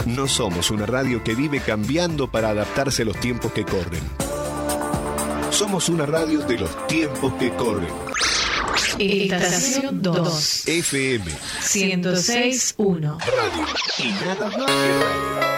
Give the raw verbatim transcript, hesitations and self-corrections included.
No somos una radio que vive cambiando para adaptarse a los tiempos que corren. Somos una radio de los tiempos que corren. Estación dos. F M ciento seis punto uno. Radio. Y nada más que radio.